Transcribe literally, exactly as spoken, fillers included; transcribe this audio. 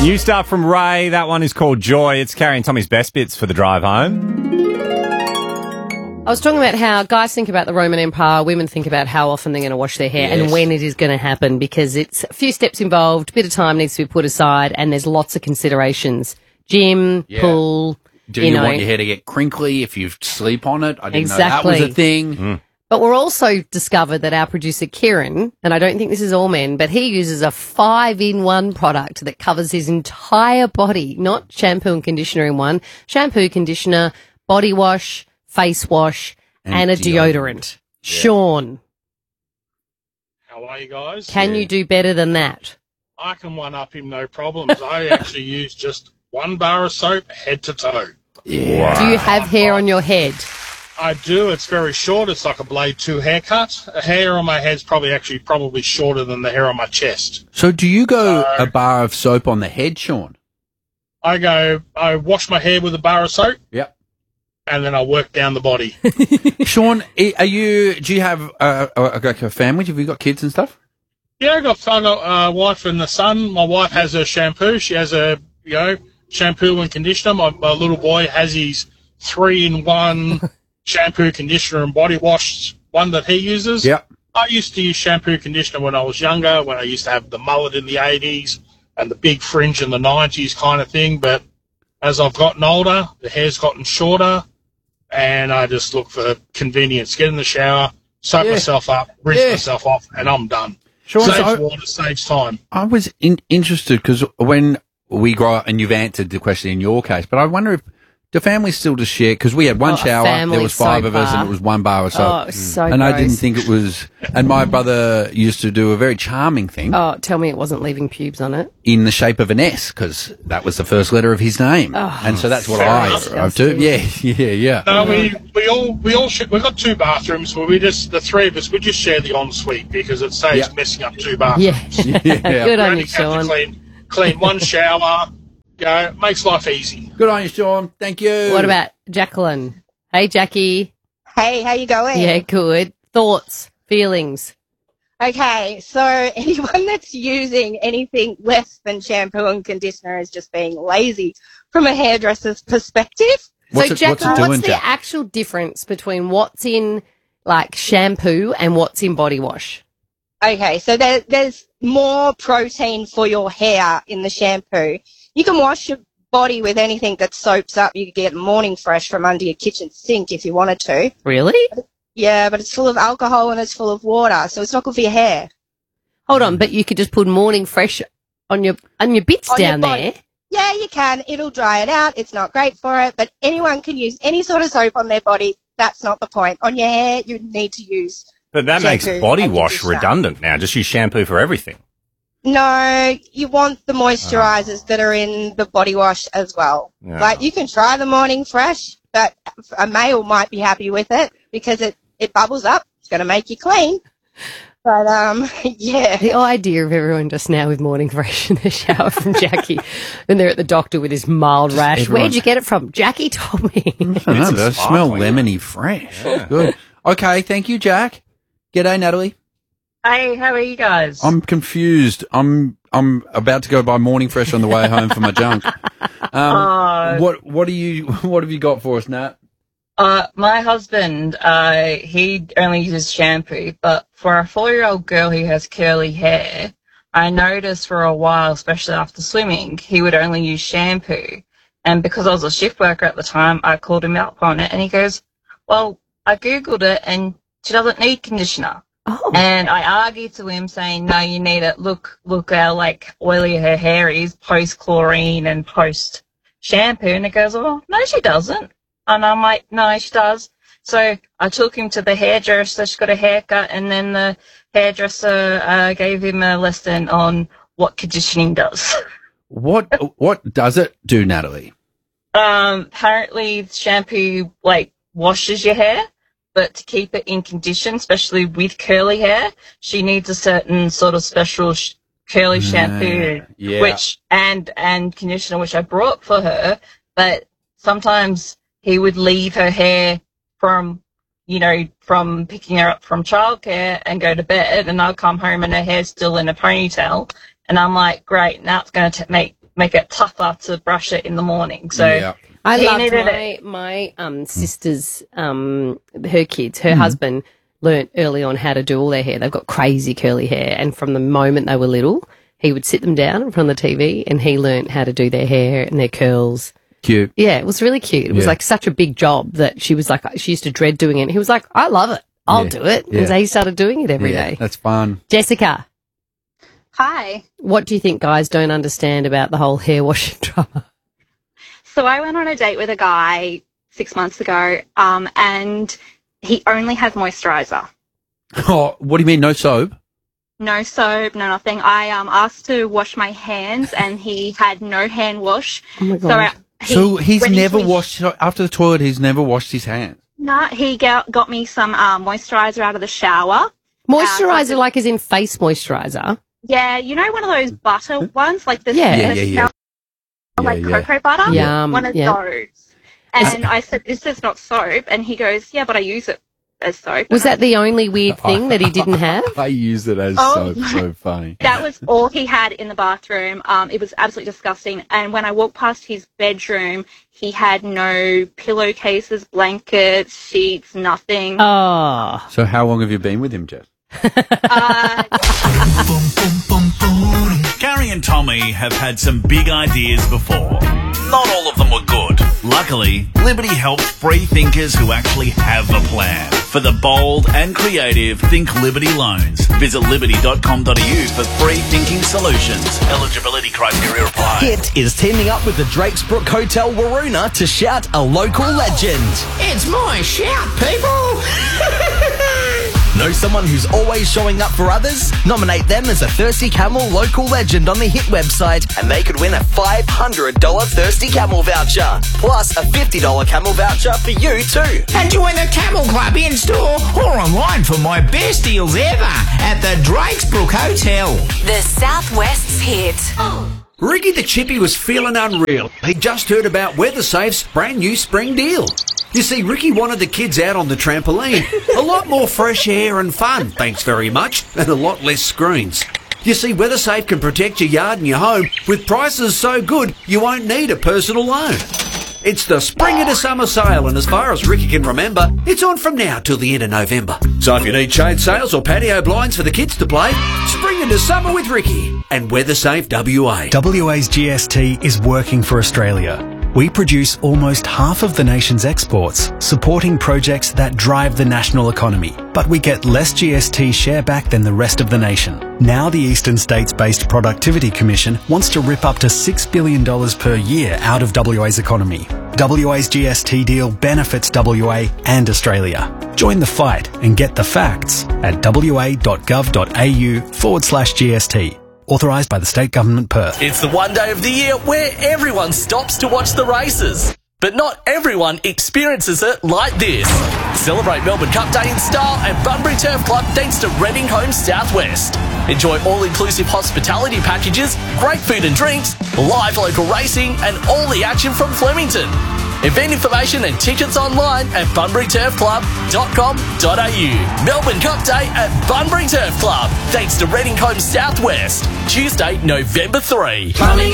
New stuff from Ray. That one is called Joy. It's carrying Tommy's best bits for the drive home. I was talking about how guys think about the Roman Empire, women think about how often they're going to wash their hair Yes. and when it is going to happen, because it's a few steps involved, a bit of time needs to be put aside, and there's lots of considerations. Gym, Yeah. pool, Do you, you, know. want your hair to get crinkly if you sleep on it? I didn't Exactly. know that was a thing. Mm. But we're also discovered that our producer Kieran, and I don't think this is all men, but he uses a five-in-one product that covers his entire body, not shampoo and conditioner in one, shampoo, conditioner, body wash, face wash, and, And a deodorant. deodorant. Sean, How are you guys? can you do better than that? I can one up him, no problems. I actually use just one bar of soap head to toe. Yeah. Do you have hair on your head? I do. It's very short. It's like a blade two haircut. The hair on my head's probably actually probably shorter than the hair on my chest. So do you go So- a bar of soap on the head, Sean? I go, I wash my hair with a bar of soap, Yep. and then I work down the body. Sean, i- are you? Do you have uh, a, a, a family? Have you got kids and stuff? Yeah, I got, I got a wife and a son. My wife has her shampoo. She has a, you know, shampoo and conditioner. My, my little boy has his three-in-one shampoo, conditioner, and body wash, one that he uses. Yep. I used to use shampoo conditioner when I was younger, when I used to have the mullet in the eighties and the big fringe in the nineties kind of thing. But as I've gotten older, the hair's gotten shorter, and I just look for convenience. Get in the shower, soap Yeah. myself up, rinse Yeah. myself off, and I'm done. Sean, Saves I- water, saves time. I was in, interested because when we grow up, and you've answered the question in your case, but I wonder if do families still just share? Because we had one Oh, a shower, family there was five soap of us, bar. and it was one bar of soap. Oh, it was so and I didn't gross. think it was. And my brother used to do a very charming thing Oh, tell me it wasn't leaving pubes on it. in the shape of an S because that was the first letter of his name, Oh, and so that's what fair I enough. I do. Yeah, yeah, yeah. No, we we all we all sh- we've got two bathrooms, but we just the three of us we just share the ensuite because it saves Yeah. messing up two bathrooms. Yeah. Yeah. Good You on only you, have to Sean. clean clean one shower. You know, it makes life easy. Good on you, Sean. Thank you. What about Jacqueline? Hey, Jackie. Hey, how you going? Yeah, good. Thoughts, feelings. Okay, so anyone that's using anything less than shampoo and conditioner is just being lazy from a hairdresser's perspective. What's so, it- Jacqueline, what's it what's, doing, the Jack? actual difference between what's in like shampoo and what's in body wash? Okay, so there, there's more protein for your hair in the shampoo. You can wash your body with anything that soaps up. You could get Morning Fresh from under your kitchen sink if you wanted to. Really? Yeah, but it's full of alcohol and it's full of water, so it's not good for your hair. Hold on, but you could just put Morning Fresh on your on your bits On your down body. there. Yeah, you can. It'll dry it out. It's not great for it, but anyone can use any sort of soap on their body. That's not the point. On your hair, you need to use. But that makes Shampoo body and wash conditioner. redundant now. Just use shampoo for everything. No, you want the moisturizers that are in the body wash as well. Yeah. Like, you can try the Morning Fresh, but a male might be happy with it because it, it bubbles up. It's going to make you clean. But, um, yeah. The idea of everyone just now with Morning Fresh in the shower from Jackie, and they're at the doctor with this mild rash. everyone- Where'd you get it from? Jackie told me. I don't know, It's but a I smell sparkling. lemony fresh. Good. Okay, thank you, Jack. G'day, Natalie. Hey, how are you guys? I'm confused. I'm I'm about to go buy Morning Fresh on the way home for my junk. Um, Uh, what what do you what have you got for us, Nat? uh, my husband, uh, he only uses shampoo, but for a four-year-old girl who has curly hair, I noticed for a while, especially after swimming, he would only use shampoo. And because I was a shift worker at the time, I called him up on it, and he goes, well, I Googled it, and she doesn't need conditioner. Oh, And I argued to him saying, no, you need it. Look, look how like oily her hair is post chlorine and post shampoo. And he goes, oh, no, she doesn't. And I'm like, no, she does. So I took him to the hairdresser. She got a haircut, and then the hairdresser uh, gave him a lesson on what conditioning does. What what does it do, Natalie? Um, apparently shampoo like washes your hair, but to keep it in condition, especially with curly hair, she needs a certain sort of special sh- curly shampoo, yeah. which and and conditioner, which I brought for her. But sometimes he would leave her hair from, you know, from picking her up from childcare and go to bed, and I'll come home and her hair's still in a ponytail, and I'm like, great, now it's going to make make it tougher to brush it in the morning. So Yeah. I He loved needed my, my um, sister's, um, her kids, her husband learnt early on how to do all their hair. They've got crazy curly hair. And from the moment they were little, he would sit them down in front of the T V and he learnt how to do their hair and their curls. Cute. Yeah, it was really cute. It was Yeah. like such a big job that she was like, she used to dread doing it. And he was like, I love it. I'll Yeah. do it. Yeah. And so he started doing it every day. Yeah, that's fun. Jessica, Hi. what do you think guys don't understand about the whole hair washing drama? So I went on a date with a guy six months ago, um, and he only has moisturizer. Oh, what do you mean, no soap? No soap, no nothing. I um asked to wash my hands, and he had no hand wash. Oh my So, God. I, he So he's went never into his- washed, after the toilet, he's never washed his hands. No, he got, got me some um, moisturizer out of the shower. Moisturizer, like as in face moisturizer. Yeah, you know one of those butter ones, like the Yeah. Yeah, the yeah, yeah. smell like Yeah, yeah. cocoa butter. Yum, One of yeah. those. And I said, "This is not soap," and he goes, "Yeah, but I use it as soap." Was And I that the only weird thing that he didn't have? I use it as Oh. soap. So funny. That was all he had in the bathroom. Um, it was absolutely disgusting. And when I walked past his bedroom, he had no pillowcases, blankets, sheets, nothing. Oh. So how long have you been with him, Jess? Uh, Boom, boom, boom, boom. Carrie and Tommy have had some big ideas before. Not all of them were good. Luckily, Liberty helps free thinkers who actually have a plan. For the bold and creative, think Liberty Loans. Visit liberty dot com dot a u for free thinking solutions. Eligibility criteria apply. Hit is teaming up with the Drakes Brook Hotel Waroona to shout a local legend. It's my shout, people! Know someone who's always showing up for others? Nominate them as a Thirsty Camel local legend on the Hit website and they could win a five hundred dollars Thirsty Camel voucher. Plus a fifty dollars Camel voucher for you too. And join the Camel Club in store or online for my best deals ever at the Drakes Brook Hotel. The Southwest's hit. Ricky the Chippy was feeling unreal. He just heard about WeatherSafe's brand new spring deal. You see, Ricky wanted the kids out on the trampoline. A lot more fresh air and fun, thanks very much, and a lot less screens. You see, WeatherSafe can protect your yard and your home with prices so good you won't need a personal loan. It's the spring into summer sale, and as far as Ricky can remember, it's on from now till the end of November. So if you need shade sails or patio blinds for the kids to play, spring into summer with Ricky and WeatherSafe W A. W A's G S T is working for Australia. We produce almost half of the nation's exports, supporting projects that drive the national economy. But we get less G S T share back than the rest of the nation. Now the Eastern States-based Productivity Commission wants to rip up to six billion dollars per year out of W A's economy. W A's G S T deal benefits W A and Australia. Join the fight and get the facts at wa.gov.au forward slash GST. Authorised by the State Government Perth. It's the one day of the year where everyone stops to watch the races. But not everyone experiences it like this. Celebrate Melbourne Cup Day in style at Bunbury Turf Club thanks to Reading Homes Southwest. Enjoy all-inclusive hospitality packages, great food and drinks, live local racing and all the action from Flemington. Event information and tickets online at bunbury turf club dot com dot a u. Melbourne Cup Day at Bunbury Turf Club thanks to Reading Homes Southwest. Tuesday, November third.